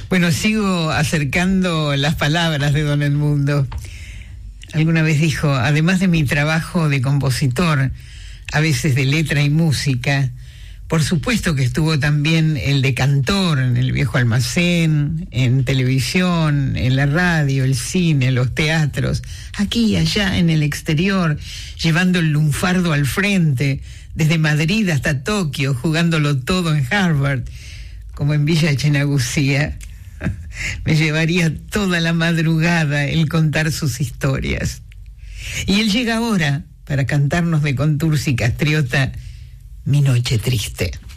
Bueno, sigo acercando las palabras de don Edmundo. Alguna vez dijo, además de mi trabajo de compositor, a veces de letra y música, por supuesto que estuvo también el de cantor en el Viejo Almacén, en televisión, en la radio, el cine, los teatros, aquí y allá en el exterior, llevando el lunfardo al frente, desde Madrid hasta Tokio, jugándolo todo en Harvard, como en Villa Chinagusía. Me llevaría toda la madrugada el contar sus historias. Y él llega ahora para cantarnos de Contursi y Castriota Mi Noche Triste.